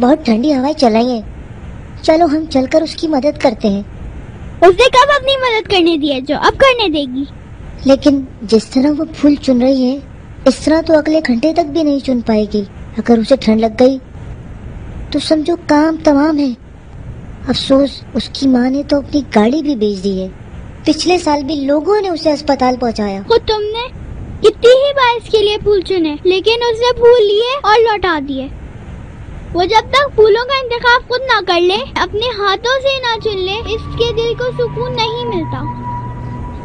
बहुत ठंडी हवाएं चल रही हैं। चलो हम चलकर उसकी मदद करते हैं। उसने कब अपनी मदद करने दी है जो अब करने देगी? लेकिन जिस तरह वो फूल चुन रही है, इस तरह तो अगले घंटे तक भी नहीं चुन पाएगी। अगर उसे ठंड लग गई तो समझो काम तमाम है। अफसोस उसकी माँ ने तो अपनी गाड़ी भी बेच दी है। पिछले साल भी लोगों ने उसे अस्पताल पहुंचाया। खुद तुमने कितनी ही बार इसके लिए फूल चुने, लेकिन उसने फूल लिए और लौटा दिए। वो जब तक फूलों का इंतखाब खुद ना कर ले, अपने हाथों से ना चुन ले, इसके दिल को सुकून नहीं मिलता।